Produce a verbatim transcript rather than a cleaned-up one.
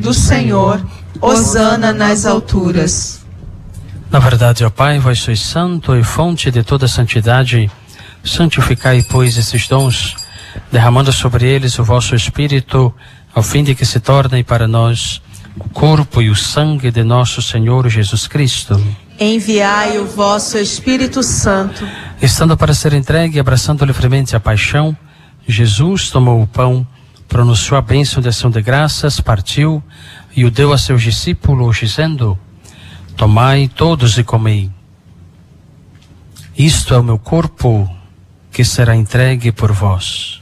do Senhor, hosana nas alturas. Na verdade, ó Pai, vós sois santo e fonte de toda santidade. Santificai, pois, esses dons, derramando sobre eles o vosso Espírito, ao fim de que se tornem para nós o corpo e o sangue de nosso Senhor Jesus Cristo. Enviai o vosso Espírito Santo. Estando para ser entregue e abraçando livremente a paixão, Jesus tomou o pão, pronunciou a bênção de ação de graças, partiu e o deu a seus discípulos, dizendo: tomai todos e comei. Isto é o meu corpo, que será entregue por vós.